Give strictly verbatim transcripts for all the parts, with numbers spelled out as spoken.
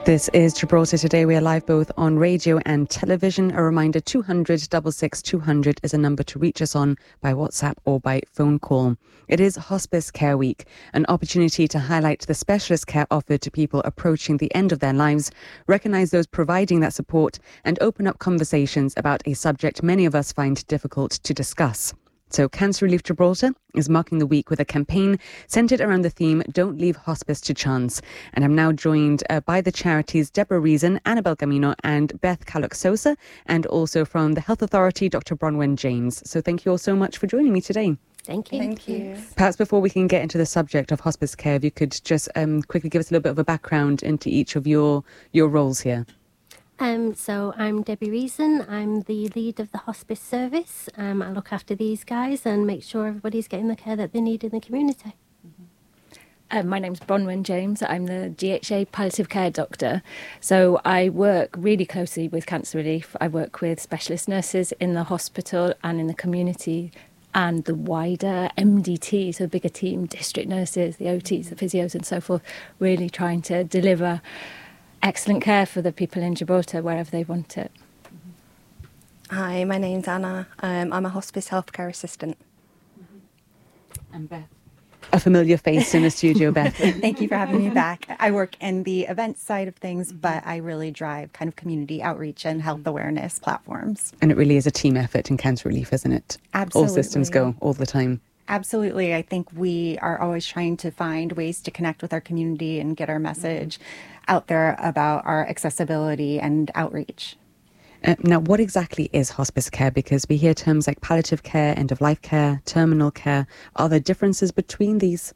This is Gibraltar Today. We are live both on radio and television. A reminder, two hundred, six six two hundred is a number to reach us on by WhatsApp or by phone call. It is Hospice Care Week, an opportunity to highlight the specialist care offered to people approaching the end of their lives, recognise those providing that support, and open up conversations about a subject many of us find difficult to discuss. So Cancer Relief Gibraltar is marking the week with a campaign centred around the theme Don't Leave Hospice to Chance. And I'm now joined uh, by the charities Deborah Reason, Annabel Camino and Beth Callock-Sosa, and also from the Health Authority, Doctor Bronwyn James. So thank you all so much for joining me today. Thank you. Thank you. Perhaps before we can get into the subject of hospice care, if you could just um, quickly give us a little bit of a background into each of your, your roles here. Um, so I'm Debbie Reason. I'm the lead of the hospice service. Um, I look after these guys and make sure everybody's getting the care that they need in the community. Um, my name's Bronwyn James. I'm the G H A palliative care doctor. So I work really closely with Cancer Relief. I work with specialist nurses in the hospital and in the community and the wider M D T, so bigger team, district nurses, the O Ts, the physios and so forth, really trying to deliver excellent care for the people in Gibraltar wherever they want it. Hi, my name's Anna. Um, I'm a hospice healthcare assistant. And Beth. A familiar face in the studio, Beth. Thank you for having me back. I work in the events side of things, but I really drive kind of community outreach and health awareness platforms. And it really is a team effort in Cancer Relief, isn't it? Absolutely. All systems go all the time. Absolutely. I think we are always trying to find ways to connect with our community and get our message out there about our accessibility and outreach. Uh, now, what exactly is hospice care? Because we hear terms like palliative care, end-of-life care, terminal care. Are there differences between these?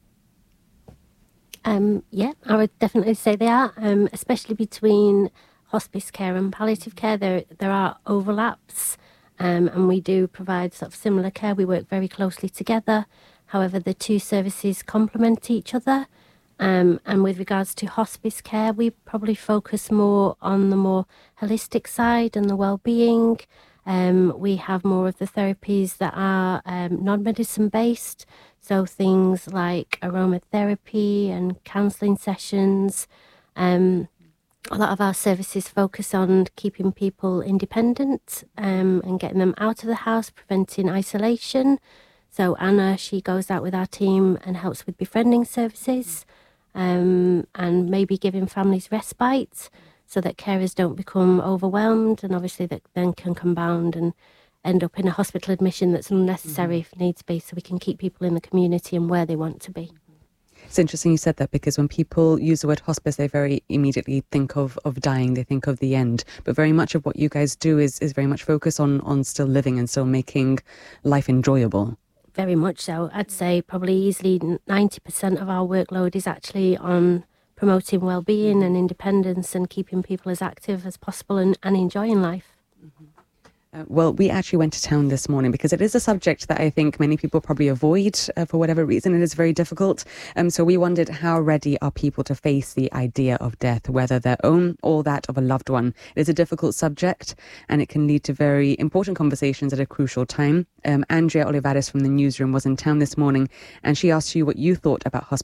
Um, yeah, I would definitely say they are, um, especially between hospice care and palliative care. There, there are overlaps. Um, and we do provide sort of similar care. We work very closely together. However, the two services complement each other. Um, and with regards to hospice care, we probably focus more on the more holistic side and the well-being. Um, we have more of the therapies that are um, non-medicine based. So things like aromatherapy and counselling sessions. Um, A lot of our services focus on keeping people independent um, and getting them out of the house, preventing isolation. So Anna, she goes out with our team and helps with befriending services um, and maybe giving families respite so that carers don't become overwhelmed, and obviously that then can compound and end up in a hospital admission that's unnecessary if needs be, so we can keep people in the community and where they want to be. It's interesting you said that, because when people use the word hospice, they very immediately think of, of dying, they think of the end. But very much of what you guys do is, is very much focused on, on still living and still making life enjoyable. Very much so. I'd say probably easily ninety percent of our workload is actually on promoting well-being and independence and keeping people as active as possible and, and enjoying life. Mm-hmm. Uh, well, we actually went to town this morning because it is a subject that I think many people probably avoid uh, for whatever reason. It is very difficult. Um, so we wondered, how ready are people to face the idea of death, whether their own or that of a loved one? It is a difficult subject and it can lead to very important conversations at a crucial time. Um, Andrea Olivares from the newsroom was in town this morning and she asked you what you thought about hospice